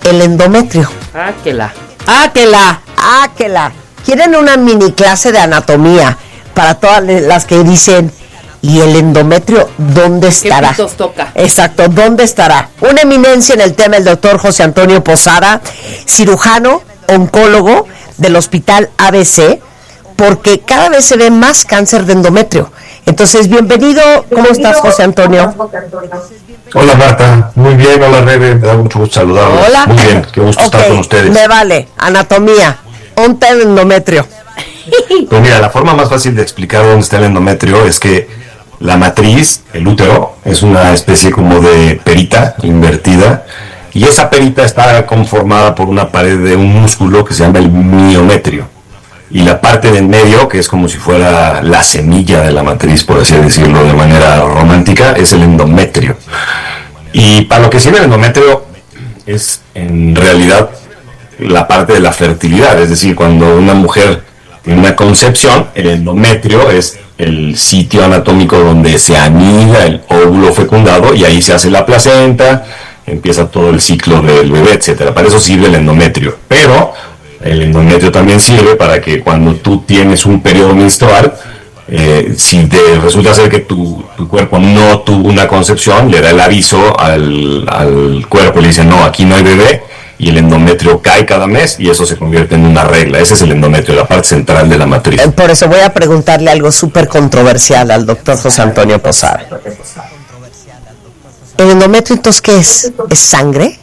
el endometrio. ¡Áquela! ¿Quieren una mini clase de anatomía para todas las que dicen, ¿y el endometrio dónde estará? ¿Qué pitos toca? Exacto, ¿dónde estará? Una eminencia en el tema, el doctor José Antonio Posada, cirujano, oncólogo del Hospital ABC, porque cada vez se ve más cáncer de endometrio. Entonces, bienvenido. ¿Cómo estás, José Antonio? Hola, Marta. Muy bien. Hola, Rebe. Me da mucho gusto saludarlos. Hola. Muy bien. Qué gusto estar con ustedes. Me vale. Anatomía. ¿Dónde está el endometrio? Pues mira, la forma más fácil de explicar dónde está el endometrio es que la matriz, el útero, es una especie como de perita invertida, y esa perita está conformada por una pared de un músculo que se llama el miometrio. Y la parte del medio, que es como si fuera la semilla de la matriz, por así decirlo de manera romántica, es el endometrio. Y para lo que sirve el endometrio es en realidad la parte de la fertilidad, es decir, cuando una mujer tiene una concepción, el endometrio es el sitio anatómico donde se anida el óvulo fecundado y ahí se hace la placenta, empieza todo el ciclo del bebé, etcétera. Para eso sirve el endometrio. Pero el endometrio también sirve para que cuando tú tienes un periodo menstrual, si te resulta ser que tu cuerpo no tuvo una concepción, le da el aviso al cuerpo, le dice, no, aquí no hay bebé, y el endometrio cae cada mes y eso se convierte en una regla. Ese es el endometrio, la parte central de la matriz. Por eso voy a preguntarle algo súper controversial al doctor José Antonio Posada. ¿El endometrio entonces qué es? ¿Es sangre?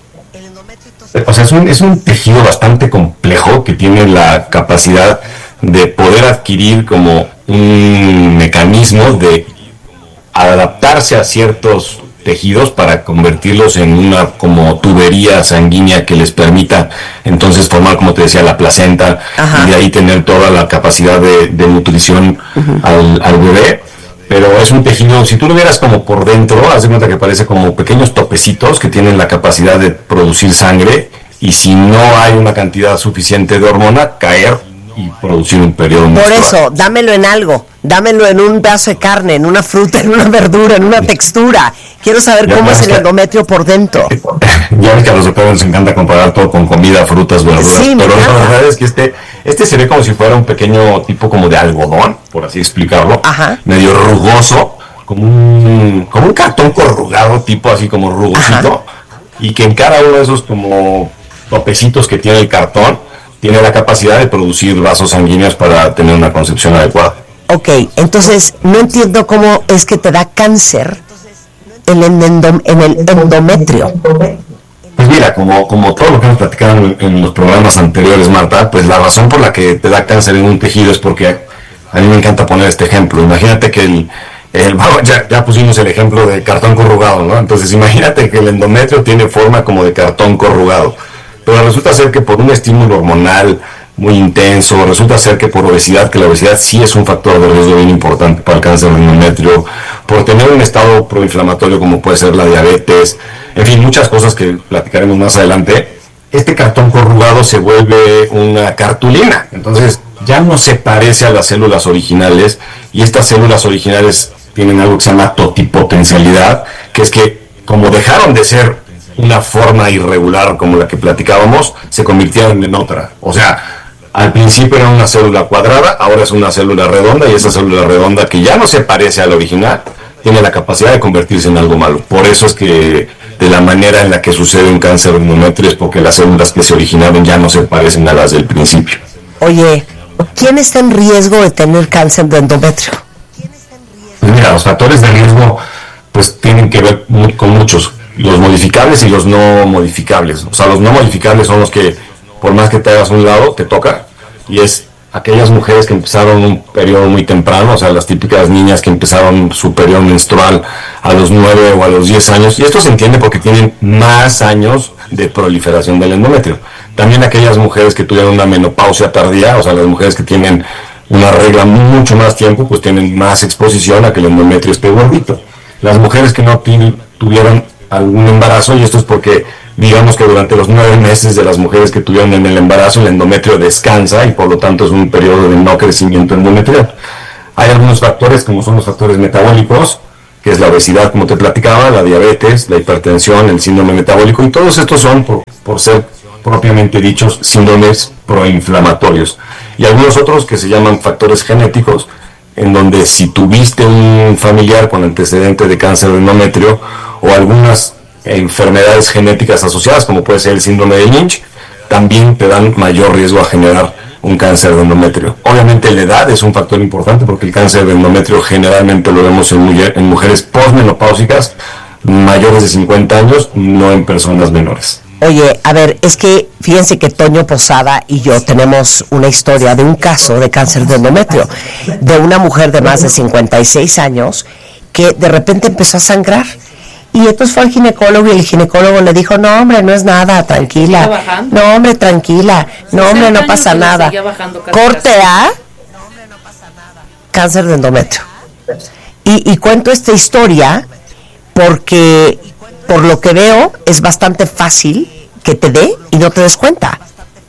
O sea, es un tejido bastante complejo que tiene la capacidad de poder adquirir como un mecanismo de adaptarse a ciertos tejidos para convertirlos en una como tubería sanguínea que les permita entonces formar, como te decía, la placenta. Ajá. Y de ahí tener toda la capacidad de nutrición al bebé. Pero es un tejido, si tú lo vieras como por dentro, haz de cuenta que parece como pequeños topecitos que tienen la capacidad de producir sangre, y si no hay una cantidad suficiente de hormona, caer y producir un periodo menstrual. Por eso, dámelo en algo, dámelo en un pedazo de carne, en una fruta, en una verdura, en una textura. Quiero saber cómo es el endometrio por dentro. Ya ves que a los europeos nos encanta comparar todo con comida, frutas, verduras, sí, pero la verdad es que este se ve como si fuera un pequeño tipo como de algodón, por así explicarlo. Ajá. Medio rugoso, como un cartón corrugado, tipo así como rugosito. Ajá. Y que en cada uno de esos como topecitos que tiene el cartón tiene la capacidad de producir vasos sanguíneos para tener una concepción adecuada. Ok, entonces no entiendo cómo es que te da cáncer en el endometrio. Pues mira, como todo lo que hemos platicado en los programas anteriores, Marta, pues la razón por la que te da cáncer en un tejido es porque a mí me encanta poner este ejemplo. Imagínate que ya pusimos el ejemplo de cartón corrugado, ¿no? Entonces imagínate que el endometrio tiene forma como de cartón corrugado, pero resulta ser que por un estímulo hormonal muy intenso, resulta ser que por obesidad, que la obesidad sí es un factor de riesgo bien importante para el cáncer de endometrio, por tener un estado proinflamatorio como puede ser la diabetes, en fin, muchas cosas que platicaremos más adelante. Este cartón corrugado se vuelve una cartulina, entonces ya no se parece a las células originales, y estas células originales tienen algo que se llama totipotencialidad, que es que como dejaron de ser una forma irregular como la que platicábamos, se convirtieron en otra. O sea, al principio era una célula cuadrada, ahora es una célula redonda, y esa célula redonda, que ya no se parece a la original, tiene la capacidad de convertirse en algo malo. Por eso es que de la manera en la que sucede un cáncer de endometrio es porque las células que se originaron ya no se parecen a las del principio. Oye, ¿quién está en riesgo de tener cáncer de endometrio? Pues mira, los factores de riesgo pues tienen que ver con muchos, los modificables y los no modificables. O sea, los no modificables son los que, por más que te hagas a un lado, te toca, y es aquellas mujeres que empezaron un periodo muy temprano, o sea, las típicas niñas que empezaron su periodo menstrual a los 9 o a los 10 años, y esto se entiende porque tienen más años de proliferación del endometrio. También aquellas mujeres que tuvieron una menopausia tardía, o sea, las mujeres que tienen una regla mucho más tiempo, pues tienen más exposición a que el endometrio esté gordito. Las mujeres que no tuvieron algún embarazo, y esto es porque digamos que durante los 9 meses de las mujeres que tuvieron en el embarazo, el endometrio descansa y por lo tanto es un periodo de no crecimiento endometrial. Hay algunos factores, como son los factores metabólicos, que es la obesidad, como te platicaba, la diabetes, la hipertensión, el síndrome metabólico, y todos estos son por ser propiamente dichos síndromes proinflamatorios. Y algunos otros que se llaman factores genéticos, en donde si tuviste un familiar con antecedente de cáncer de endometrio o algunas enfermedades genéticas asociadas, como puede ser el síndrome de Lynch, también te dan mayor riesgo a generar un cáncer de endometrio. Obviamente la edad es un factor importante porque el cáncer de endometrio generalmente lo vemos en mujeres posmenopáusicas mayores de 50 años, no en personas menores. Oye, a ver, es que fíjense que Toño Posada y yo tenemos una historia de un caso de cáncer de endometrio, de una mujer de más de 56 años que de repente empezó a sangrar. Y entonces fue al ginecólogo y el ginecólogo le dijo, no hombre, no es nada, tranquila. No hombre, tranquila. No hombre, no pasa nada. Corte A, cáncer de endometrio. Y cuento esta historia porque por lo que veo es bastante fácil que te dé y no te des cuenta.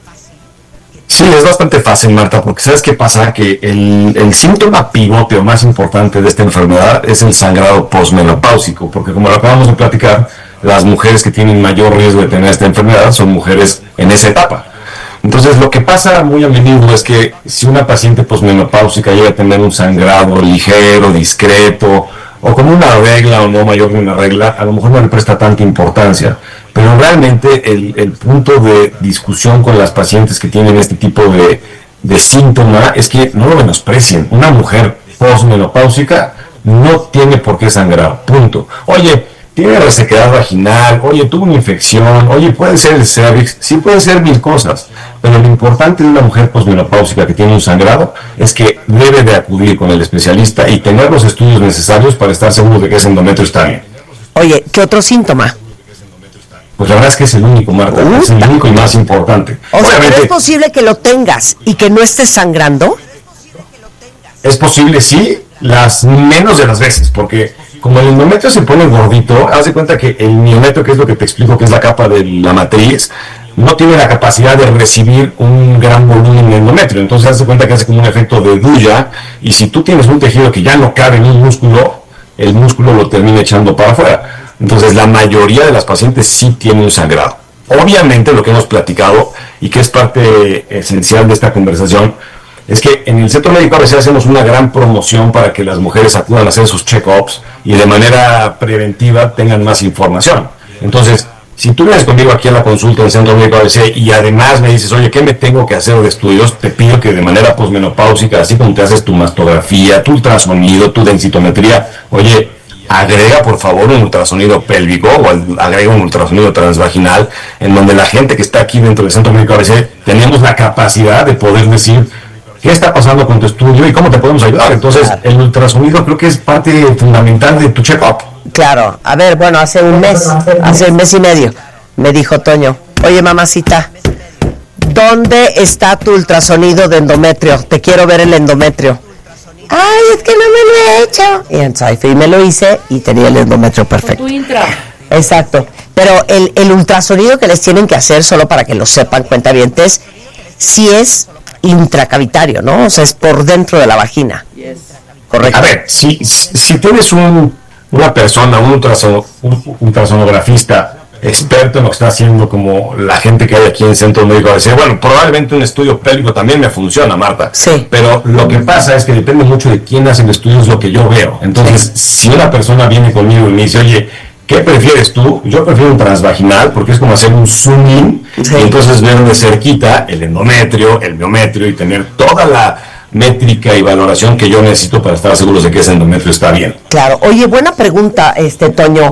Sí, es bastante fácil, Marta, porque ¿sabes qué pasa? Que el síntoma pivote o más importante de esta enfermedad es el sangrado posmenopáusico, porque como lo acabamos de platicar, las mujeres que tienen mayor riesgo de tener esta enfermedad son mujeres en esa etapa. Entonces, lo que pasa muy a menudo es que si una paciente posmenopáusica llega a tener un sangrado ligero, discreto, o como una regla o no mayor que una regla, a lo mejor no le presta tanta importancia. Pero realmente el punto de discusión con las pacientes que tienen este tipo de síntoma es que no lo menosprecien. Una mujer posmenopáusica no tiene por qué sangrar, punto. Oye, tiene resequedad vaginal, oye, tuvo una infección, oye, puede ser el cervix, sí puede ser mil cosas, pero lo importante de una mujer posmenopáusica que tiene un sangrado es que debe de acudir con el especialista y tener los estudios necesarios para estar seguro de que ese endometrio está bien. Oye, ¿qué otro síntoma? Pues la verdad es que es el único, Marta, es el único y más importante. O sea, ¿pero es posible que lo tengas y que no estés sangrando? Es posible, sí, las menos de las veces, porque como el endometrio se pone gordito, haz de cuenta que el miometrio, que es lo que te explico que es la capa de la matriz, no tiene la capacidad de recibir un gran volumen de endometrio. Entonces haz de cuenta que hace como un efecto de duya, y si tú tienes un tejido que ya no cabe en un músculo, el músculo lo termina echando para afuera. Entonces la mayoría de las pacientes sí tienen un sangrado. Obviamente lo que hemos platicado y que es parte esencial de esta conversación es que en el Centro Médico ABC hacemos una gran promoción para que las mujeres acudan a hacer sus check-ups y de manera preventiva tengan más información. Entonces, si tú vienes conmigo aquí a la consulta del Centro Médico ABC y además me dices, oye, ¿qué me tengo que hacer de estudios? Te pido que de manera posmenopáusica, así como te haces tu mastografía, tu ultrasonido, tu densitometría, oye, agrega por favor un ultrasonido pélvico o agrega un ultrasonido transvaginal, en donde la gente que está aquí dentro del Centro Médico ABC tenemos la capacidad de poder decir qué está pasando con tu estudio y cómo te podemos ayudar. Entonces, claro, el ultrasonido creo que es parte fundamental de tu check-up. Claro, a ver, bueno, hace un mes y medio, me dijo Toño, oye mamacita, ¿dónde está tu ultrasonido de endometrio? Te quiero ver el endometrio. Ay, es que no me lo he hecho. Y entonces fui y me lo hice y tenía el endometrio perfecto. Tu intra. Exacto. Pero el ultrasonido que les tienen que hacer, solo para que lo sepan, cuentavientes, sí es intracavitario, ¿no? O sea, es por dentro de la vagina. Yes. Correcto. A ver, si tienes una persona, un ultrasonografista experto en lo que está haciendo, como la gente que hay aquí en el Centro Médico ABC, bueno, probablemente un estudio pélvico también me funciona, Marta. Sí. Pero lo que pasa es que depende mucho de quién hace el estudio, es lo que yo veo. Entonces, si una persona viene conmigo y me dice, oye, ¿qué prefieres tú? Yo prefiero un transvaginal porque es como hacer un zoom in, y entonces ver de cerquita el endometrio, el miometrio y tener toda la métrica y valoración que yo necesito para estar seguros de que ese endometrio está bien. Claro. Oye, buena pregunta, Toño.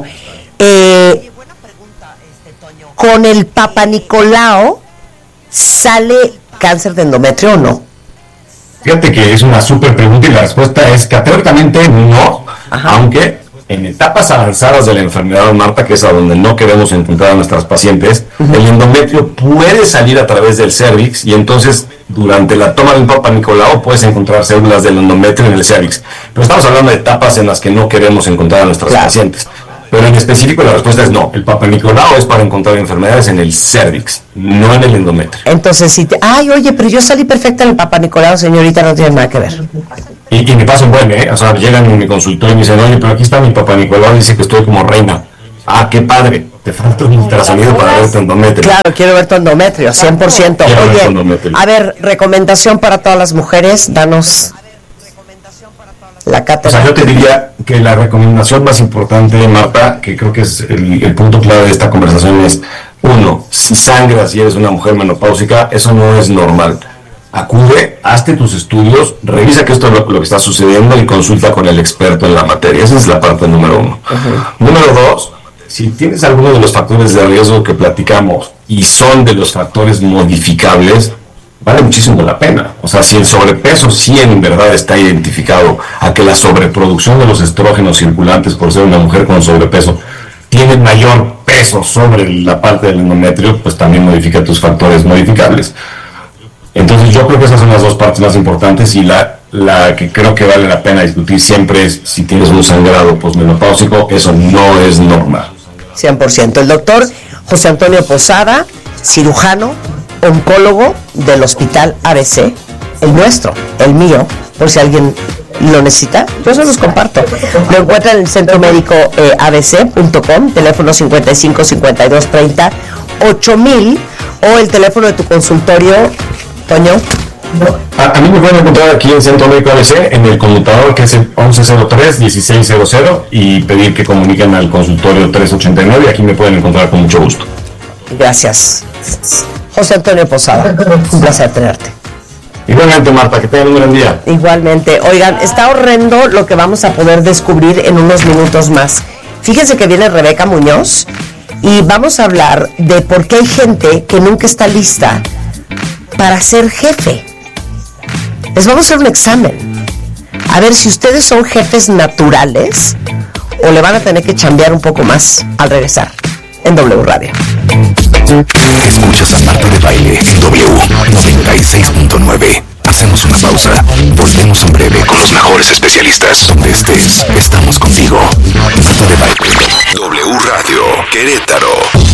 ¿Con el Papa Nicolau sale cáncer de endometrio o no? Fíjate que es una súper pregunta y la respuesta es categóricamente no. Ajá. Aunque en etapas avanzadas de la enfermedad, Marta, que es a donde no queremos encontrar a nuestras pacientes, el endometrio puede salir a través del cervix y entonces durante la toma del Papa Nicolau puedes encontrar células del endometrio en el cervix. Pero estamos hablando de etapas en las que no queremos encontrar a nuestras pacientes. Pero en específico la respuesta es no. El Papa Nicolau es para encontrar enfermedades en el cervix, no en el endometrio. Entonces, ay, oye, pero yo salí perfecta en el Papa Nicolau, señorita, no tiene nada que ver. Y me pasa un buen, o sea, llegan en mi consultorio y me dicen, oye, pero aquí está mi Papa Nicolau y dice que estoy como reina. Ah, qué padre. te falta un ultrasonido para ver tu endometrio. Claro, quiero ver tu endometrio, 100%. Oye, a ver, recomendación para todas las mujeres, danos la cátedra. O sea, yo te diría que la recomendación más importante, Marta, que creo que es el punto clave de esta conversación es, 1, si sangras y eres una mujer menopáusica, eso no es normal. Acude, hazte tus estudios, revisa que esto es lo que está sucediendo y consulta con el experto en la materia. Esa es la parte número 1. Número 2, si tienes alguno de los factores de riesgo que platicamos y son de los factores modificables, vale muchísimo la pena. O sea, si el sobrepeso sí en verdad está identificado a que la sobreproducción de los estrógenos circulantes por ser una mujer con sobrepeso tiene mayor peso sobre la parte del endometrio, pues también modifica tus factores modificables. Entonces yo creo que esas son las dos partes más importantes, y la que creo que vale la pena discutir siempre es si tienes un sangrado posmenopáusico, eso no es normal. 100%. El doctor José Antonio Posada, cirujano, oncólogo del Hospital ABC, el nuestro, el mío, por si alguien lo necesita, yo se los comparto. Lo encuentran en el centro médico abc.com, teléfono 55 52 30 8000, o el teléfono de tu consultorio, Toño. A mí me pueden encontrar aquí en Centro Médico ABC, en el conmutador que es el 1103-1600, y pedir que comuniquen al consultorio 389, y aquí me pueden encontrar con mucho gusto. Gracias, José Antonio Posada, un placer tenerte. Igualmente, Marta, que tengan un gran día. Igualmente. Oigan, está horrendo lo que vamos a poder descubrir en unos minutos más. Fíjense que viene Rebeca Muñoz y vamos a hablar de por qué hay gente que nunca está lista para ser jefe. Les vamos a hacer un examen. A ver si ustedes son jefes naturales o le van a tener que chambear un poco más al regresar en W Radio. Escuchas a Marta de Baile en W 96.9. Hacemos una pausa. Volvemos en breve con los mejores especialistas. Donde estés, estamos contigo. Marta de Baile. W Radio Querétaro.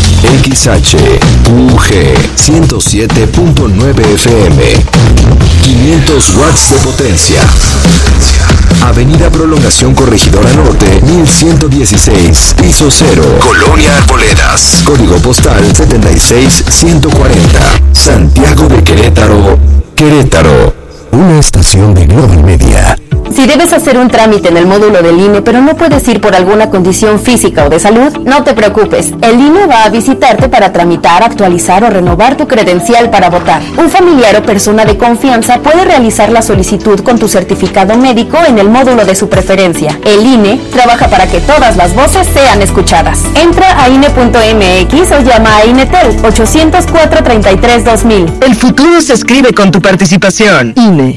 XHUG 107.9 FM. 500 watts de potencia. Avenida Prolongación Corregidora Norte, 1116, piso 0, Colonia Arboledas, código postal 76140, Santiago de Querétaro, Querétaro. Una estación de Global Media. Si debes hacer un trámite en el módulo del INE, pero no puedes ir por alguna condición física o de salud, no te preocupes. El INE va a visitarte para tramitar, actualizar o renovar tu credencial para votar. Un familiar o persona de confianza puede realizar la solicitud con tu certificado médico en el módulo de su preferencia. El INE trabaja para que todas las voces sean escuchadas. Entra a INE.mx o llama a INETEL 804-33-2000. El futuro se escribe con tu participación. INE.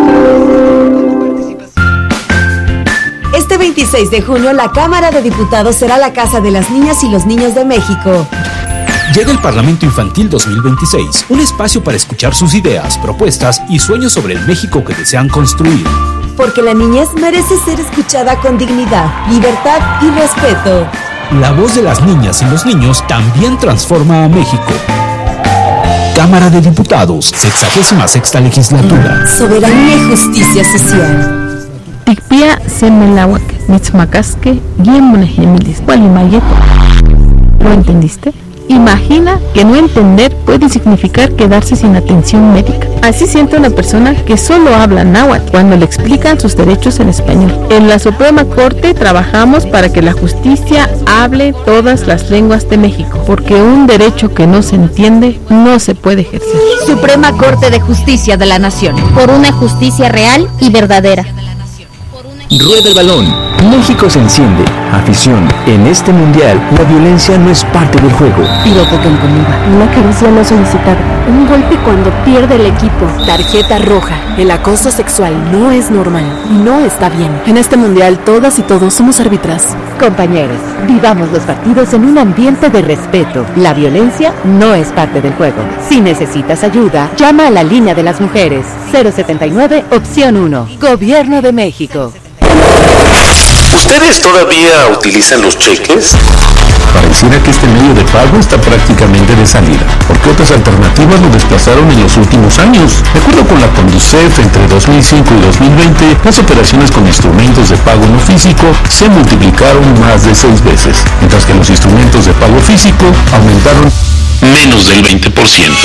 Este 26 de junio, la Cámara de Diputados será la casa de las niñas y los niños de México. Llega el Parlamento Infantil 2026, un espacio para escuchar sus ideas, propuestas y sueños sobre el México que desean construir. Porque la niñez merece ser escuchada con dignidad, libertad y respeto. La voz de las niñas y los niños también transforma a México. Cámara de Diputados, 66ª legislatura. Soberanía y justicia social. Tikpia semelawak, mitzmacasque, guiemonejemilis, gualimayeto. ¿Lo entendiste? Imagina que no entender puede significar quedarse sin atención médica. Así siente una persona que solo habla náhuatl cuando le explican sus derechos en español. En la Suprema Corte trabajamos para que la justicia hable todas las lenguas de México, porque un derecho que no se entiende no se puede ejercer. Suprema Corte de Justicia de la Nación. Por una justicia real y verdadera. Rueda el balón. México se enciende. Afición. En este mundial, la violencia no es parte del juego. Pirotécnica en comida. Una caricia no solicitada. Un golpe cuando pierde el equipo. Tarjeta roja. El acoso sexual no es normal y no está bien. En este mundial, todas y todos somos árbitras. Compañeros, vivamos los partidos en un ambiente de respeto. La violencia no es parte del juego. Si necesitas ayuda, llama a la línea de las mujeres. 079, opción 1. Gobierno de México. ¿Ustedes todavía utilizan los cheques? Pareciera que este medio de pago está prácticamente de salida, porque otras alternativas lo desplazaron en los últimos años. De acuerdo con la Conducef, entre 2005 y 2020, las operaciones con instrumentos de pago no físico se multiplicaron más de 6 veces, mientras que los instrumentos de pago físico aumentaron menos del 20%.